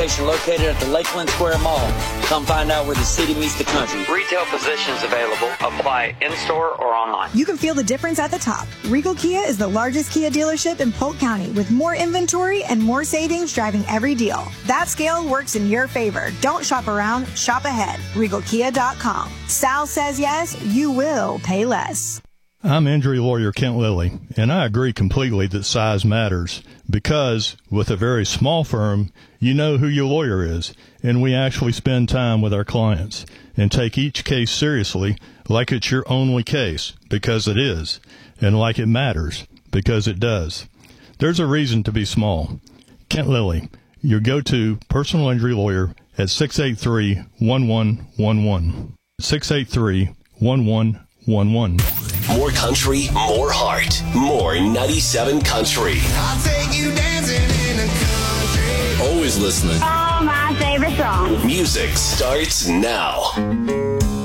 Located at the Lakeland Square Mall. Come find out where the city meets the country. Retail positions available. Apply in-store or online. You can feel the difference at the top. Regal Kia is the largest Kia dealership in Polk County with more inventory and more savings driving every deal. That scale works in your favor. Don't shop around, shop ahead. RegalKia.com. Sal says yes, you will pay less. I'm injury lawyer Kent Lilly, and I agree completely that size matters because with a very small firm, you know who your lawyer is, and we actually spend time with our clients and take each case seriously like it's your only case, because it is, and like it matters, because it does. There's a reason to be small. Kent Lilly, your go-to personal injury lawyer at 683-1111. 683-1111. More country, more heart, more 97 Country. I'll take you dancing in the country. Always listening. Oh, my favorite song. Music starts now.